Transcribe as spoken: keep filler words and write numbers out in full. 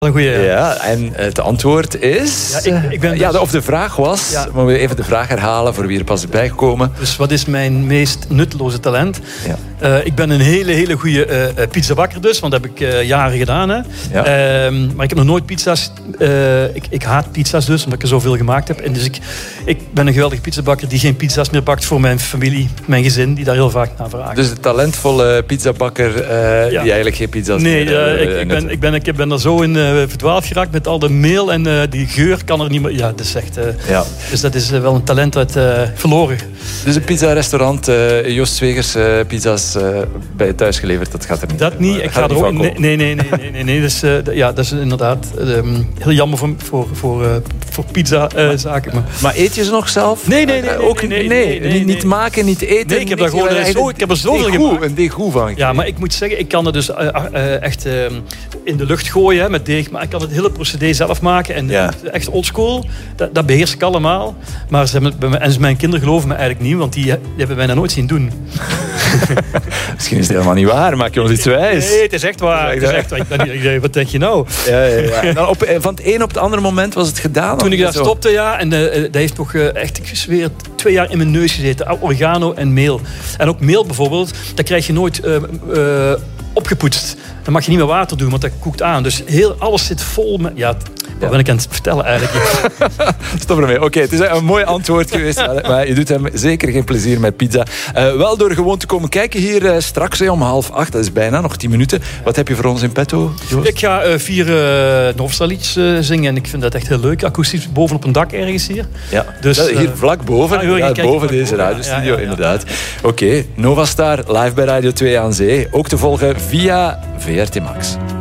Een goeie, ja. ja, en het antwoord is... Ja, ik, ik ben dus... ja, of de vraag was... Ja. Moeten we even de vraag herhalen voor wie er pas is bijgekomen. Dus wat is mijn meest nutteloze talent? Ja. Uh, ik ben een hele, hele goede uh, pizzabakker dus, want dat heb ik uh, jaren gedaan. Hè. Ja. Uh, maar ik heb nog nooit pizza's... Uh, ik, ik haat pizza's dus, omdat ik er zoveel gemaakt heb. En dus ik, ik ben een geweldige pizzabakker die geen pizza's meer bakt voor mijn familie, mijn gezin, die daar heel vaak naar vragen. Dus de talentvolle pizzabakker uh, ja. die eigenlijk geen pizza's nee, meer... Nee, uh, ik, ik, ben, ik, ben, ik ben er zo in uh, verdwaald geraakt met al de meel en uh, die geur kan er niet meer... Ja, dat is echt... Uh, ja. Dus dat is uh, wel een talent uit uh, verloren. Dus een pizza-restaurant, uh, Joost Zwegers uh, pizza's uh, bij je thuis geleverd, dat gaat er niet. Dat niet. Ik ga er ook... Nee, nee, nee, nee, nee, nee, nee. Dus, uh, ja, dat is inderdaad um, heel jammer voor, voor, voor, uh, voor pizza-zaken. Uh, maar... maar eet je ze nog zelf? Nee, nee, nee. nee, ook, nee, nee, nee, nee, nee, niet, nee. niet maken, niet eten. Nee, ik heb daar gewoon... Er zo, ik heb er zoveel gemaakt. Een degoe van. Ja, maar ik moet zeggen, ik kan het dus uh, uh, echt uh, in de lucht gooien hè, met deeg, maar ik kan het hele procedé zelf maken. En ja. echt oldschool, dat, dat beheers ik allemaal. Maar ze hebben, en mijn kinderen geloven me eigenlijk niet, want die, die hebben mij dat nooit zien doen. Misschien is het helemaal niet waar, maak je ons iets wijs. Nee, het is echt waar. Het is echt waar. Ik ben, ik, wat denk je nou? Ja, ja, ja. En dan op, van het een op het andere moment was het gedaan? Toen ik daar stopte, ja. En uh, dat heeft toch uh, echt, ik zweer, twee jaar in mijn neus gezeten. Oregano en meel. En ook meel bijvoorbeeld, dat krijg je nooit uh, uh, opgepoetst. Dan mag je niet meer water doen, want dat koekt aan. Dus heel, alles zit vol met... Ja, wat ben ik aan het vertellen eigenlijk? Stop ermee. Oké, okay, het is een mooi antwoord geweest. Maar je doet hem zeker geen plezier met pizza. Uh, wel door gewoon te komen kijken hier uh, straks hè, om half acht. Dat is bijna nog tien minuten. Wat heb je voor ons in petto, Joost? Ik ga uh, vier uh, Novstra-liedjes uh, zingen. En ik vind dat echt heel leuk. Akoestisch bovenop een dak ergens hier. Ja, dus, uh, hier vlak boven. Ah, joh, ja, boven deze radiostudio, ja, ja, ja, inderdaad. Ja, ja. Oké, okay, Novastar live bij Radio twee aan Zee. Ook te volgen via V R T Max.